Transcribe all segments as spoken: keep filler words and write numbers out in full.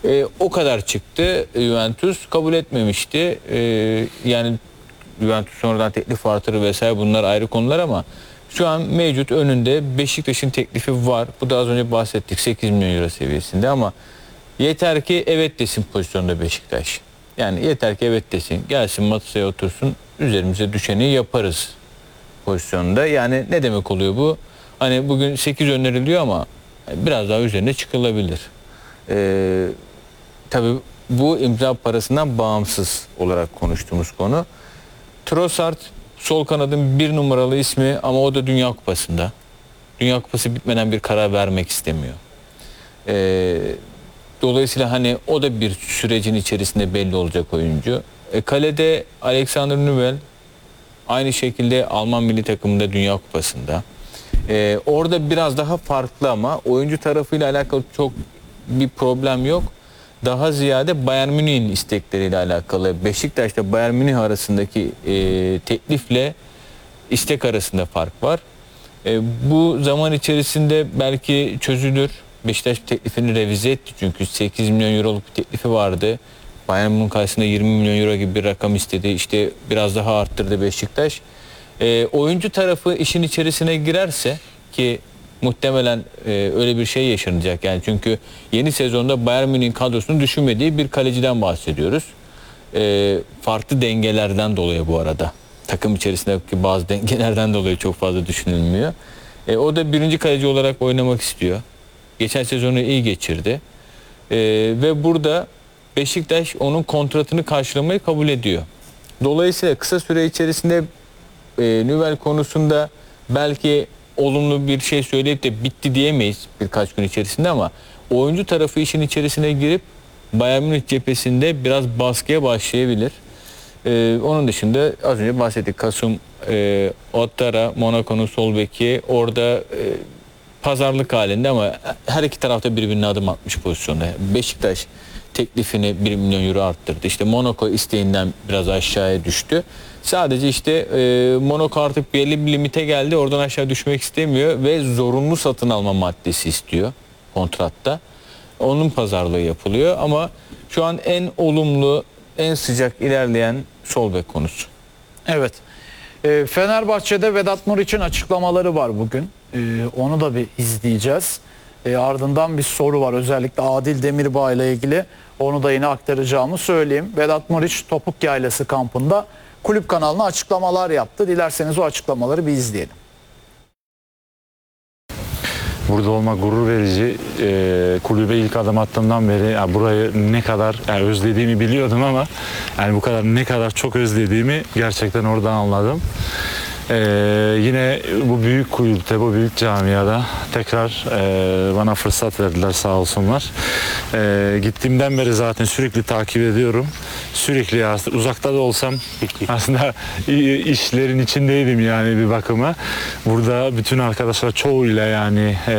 E, o kadar çıktı. Juventus kabul etmemişti. E, yani Juventus sonradan teklif artırı vesaire, bunlar ayrı konular ama şu an mevcut önünde Beşiktaş'ın teklifi var. Bu da az önce bahsettik, sekiz milyon euro seviyesinde ama yeter ki evet desin pozisyonda Beşiktaş. Yani yeter ki evet desin. Gelsin masaya otursun, üzerimize düşeni yaparız pozisyonda. Yani ne demek oluyor bu? Hani bugün sekiz öneriliyor ama biraz daha üzerine çıkılabilir. Ee, tabii bu imza parasından bağımsız olarak konuştuğumuz konu. Trossard sol kanadın bir numaralı ismi ama o da Dünya Kupası'nda. Dünya Kupası bitmeden bir karar vermek istemiyor. Ee, dolayısıyla hani o da bir sürecin içerisinde belli olacak oyuncu. E, kalede Alexander Nübel aynı şekilde Alman milli takımında Dünya Kupası'nda. Ee, orada biraz daha farklı ama oyuncu tarafıyla alakalı çok bir problem yok. Daha ziyade Bayern Münih'in istekleriyle alakalı. Beşiktaş'ta Bayern Münih arasındaki e, teklifle istek arasında fark var. E, bu zaman içerisinde belki çözülür. Beşiktaş teklifini revize etti çünkü sekiz milyon euroluk bir teklifi vardı. Bayern Münih karşısında yirmi milyon euro gibi bir rakam istedi. İşte biraz daha arttırdı Beşiktaş. E, oyuncu tarafı işin içerisine girerse ki muhtemelen e, öyle bir şey yaşanacak yani, çünkü yeni sezonda Bayern Münih'in kadrosunu düşünmediği bir kaleciden bahsediyoruz. E, farklı dengelerden dolayı bu arada. Takım içerisindeki bazı dengelerden dolayı çok fazla düşünülmüyor. E, o da birinci kaleci olarak oynamak istiyor. Geçen sezonu iyi geçirdi. E, ve burada Beşiktaş onun kontratını karşılamayı kabul ediyor. Dolayısıyla kısa süre içerisinde e, Nübel konusunda belki olumlu bir şey söyleyip de bitti diyemeyiz birkaç gün içerisinde ama oyuncu tarafı işin içerisine girip Bayern Münih cephesinde biraz baskıya başlayabilir. Ee, onun dışında az önce bahsettik, Kasum e, Ouattara, Monaco'nun sol beki, orada e, pazarlık halinde ama her iki tarafta birbirine adım atmış pozisyonda. Beşiktaş teklifini bir milyon euro arttırdı. İşte Monaco isteğinden biraz aşağıya düştü. Sadece işte e, Monaco artık belli bir limite geldi. Oradan aşağı düşmek istemiyor ve zorunlu satın alma maddesi istiyor kontratta. Onun pazarlığı yapılıyor ama şu an en olumlu, en sıcak ilerleyen sol bek konusu. Evet. E, Fenerbahçe'de Vedat Muriç'in açıklamaları var bugün. E, onu da bir izleyeceğiz. E, ardından bir soru var, özellikle Adil Demirbağ ile ilgili. Onu da yine aktaracağımı söyleyeyim. Vedat Muriç Topuk Yaylası kampında kulüp kanalına açıklamalar yaptı. Dilerseniz o açıklamaları bir izleyelim. Burada olmak gurur verici. E, kulübe ilk adım attığımdan beri yani burayı ne kadar yani özlediğimi biliyordum ama yani bu kadar ne kadar çok özlediğimi gerçekten oradan anladım. Ee, yine bu büyük kulüpte, bu büyük camiada tekrar e, bana fırsat verdiler, sağ olsunlar. Ee, gittiğimden beri zaten sürekli takip ediyorum. Sürekli aslında uzakta da olsam aslında işlerin içindeydim yani bir bakıma. Burada bütün arkadaşlar çoğuyla yani e,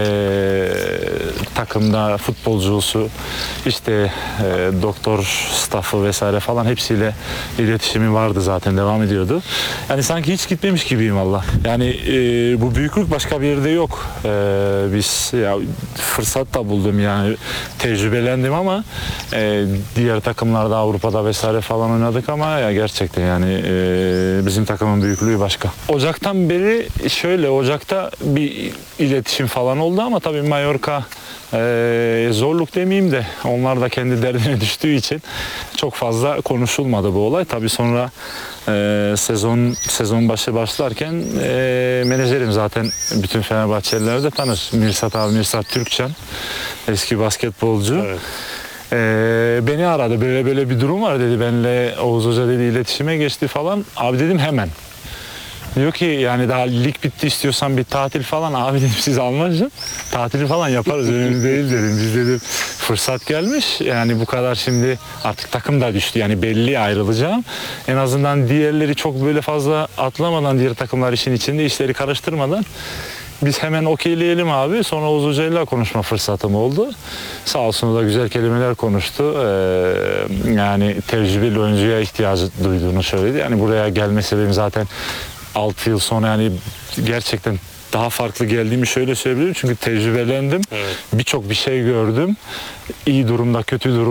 takımda futbolcusu, işte e, doktor staffı vesaire falan hepsiyle iletişimi vardı, zaten devam ediyordu. Yani sanki hiç gitmemiş gibiyim valla. Yani e, bu büyüklük başka bir yerde yok. E, biz ya fırsat da buldum yani, tecrübelendim ama e, diğer takımlarda Avrupa'da vesaire falan oynadık ama ya gerçekten yani e, bizim takımın büyüklüğü başka. Ocaktan beri şöyle, Ocak'ta bir iletişim falan oldu ama tabii Mallorca Ee, zorluk demeyeyim de onlar da kendi derdine düştüğü için çok fazla konuşulmadı bu olay. Tabii sonra e, sezon sezon başı başlarken e, menajerim zaten bütün Fenerbahçeliler de tanır. Mirsat abi, Mirsat Türkçen, eski basketbolcu. Evet. Ee, beni aradı, böyle böyle bir durum var dedi, benimle Oğuz Hoca dedi iletişime geçti falan. Abi dedim hemen. Diyor ki yani daha lig bitti, istiyorsan bir tatil falan. Abi dedim siz Almanca tatili falan yaparız, önemli değil dedim. Biz dedim fırsat gelmiş yani, bu kadar şimdi artık takım da düştü yani, belli ayrılacağım. En azından diğerleri çok böyle fazla atlamadan, diğer takımlar işin içinde, işleri karıştırmadan biz hemen okeyleyelim abi. Sonra Oğuz Hoca'yla konuşma fırsatım oldu. Sağ olsun, da güzel kelimeler konuştu. Ee, yani tecrübeli oyuncuya ihtiyacı duyduğunu söyledi. Yani buraya gelme sebebim zaten altı yıl sonra yani gerçekten daha farklı geldiğimi şöyle söyleyebilirim. Çünkü tecrübelendim. Evet. Birçok bir şey gördüm. İyi durumda, kötü durumda.